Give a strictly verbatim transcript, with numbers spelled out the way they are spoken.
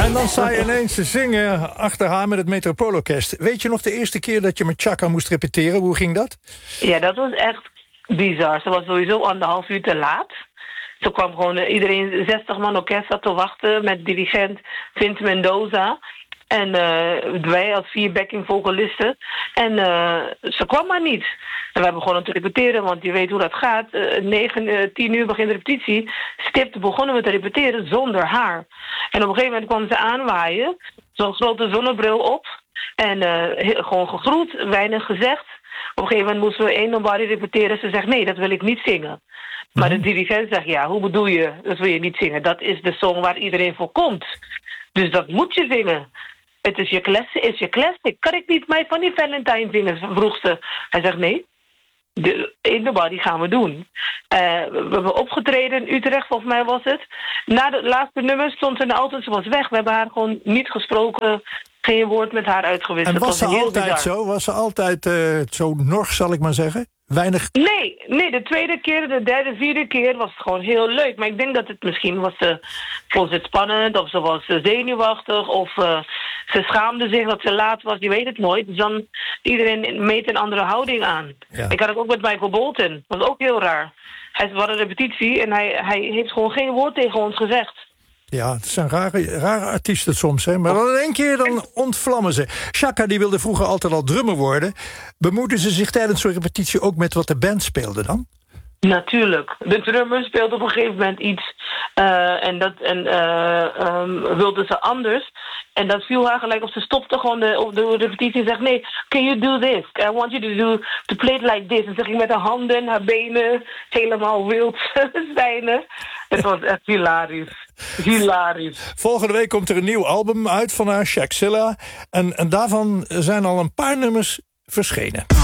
En dan sta je ineens te zingen achter haar met het Metropoolorkest. Weet je nog de eerste keer dat je met Chaka moest repeteren? Hoe ging dat? Ja, dat was echt bizar. Ze was sowieso anderhalf uur te laat. Toen kwam gewoon uh, iedereen, zestig man orkest zat te wachten met dirigent Vince Mendoza. En uh, wij als vier backing vocalisten. En uh, ze kwam maar niet. En we hebben gewoon aan te repeteren, want je weet hoe dat gaat. Uh, negen, uh, tien uur begint de repetitie. Stipt begonnen we te repeteren zonder haar. En op een gegeven moment kwam ze aanwaaien. Zo'n grote zonnebril op. En uh, heel, gewoon gegroet, weinig gezegd. Op een gegeven moment moesten we één nobody repeteren. Ze zegt, nee, dat wil ik niet zingen. Maar de dirigent zegt, ja, hoe bedoel je? Dat wil je niet zingen. Dat is de song waar iedereen voor komt. Dus dat moet je zingen. Het is je classic, is je classic. Kan ik niet My Funny Valentine zingen, vroeg ze. Hij zegt, nee, de In The Body gaan we doen. Uh, we hebben opgetreden in Utrecht, volgens mij was het. Na het laatste nummer stond ze in de auto, ze was weg. We hebben haar gewoon niet gesproken, geen woord met haar uitgewisseld. En was, was ze altijd bizar. zo? Was ze altijd uh, zo nors, zal ik maar zeggen? Weinig... Nee, nee, de tweede keer, de derde, vierde keer was het gewoon heel leuk. Maar ik denk dat het misschien was, uh, vond het spannend, of ze was uh, zenuwachtig, of uh, ze schaamde zich dat ze laat was, je weet het nooit. Dus dan iedereen meet een andere houding aan. Ja. Ik had het ook met Michael Bolton, dat was ook heel raar. Hij was een repetitie en hij, hij heeft gewoon geen woord tegen ons gezegd. Ja, het zijn rare, rare artiesten soms, hè. Maar dan in één keer dan ontvlammen ze. Chaka, die wilde vroeger altijd al drummer worden. Bemoeiden ze zich tijdens zo'n repetitie ook met wat de band speelde dan? Natuurlijk. De drummer speelde op een gegeven moment iets. Uh, en dat en, uh, um, wilde ze anders. En dat viel haar gelijk op. Ze stopte gewoon de, op de repetitie en zegt, nee, can you do this? I want you to, do, to play it like this. En ze ging met haar handen, haar benen, helemaal wild zwijnen. Het was echt hilarisch. Hilarisch. Volgende week komt er een nieuw album uit van haar, Shakzilla. En, en daarvan zijn al een paar nummers verschenen.